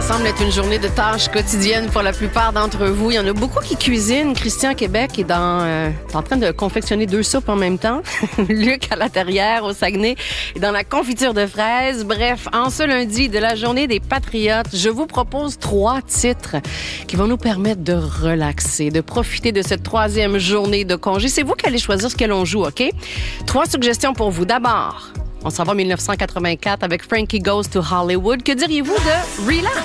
semble être une journée de tâches quotidiennes pour la plupart d'entre vous. Il y en a beaucoup qui cuisinent. Christian Québec est en train de confectionner 2 soupes en même temps. Luc à la Terrière, au Saguenay, est dans la confiture de fraises. Bref, en ce lundi de la journée des Patriotes, je vous propose 3 titres qui vont nous permettre de relaxer, de profiter de cette 3e journée de congé. C'est vous qui allez choisir ce que l'on joue, OK? 3 suggestions pour vous. D'abord, on s'en va en 1984 avec Frankie Goes to Hollywood. Que diriez-vous de Relax?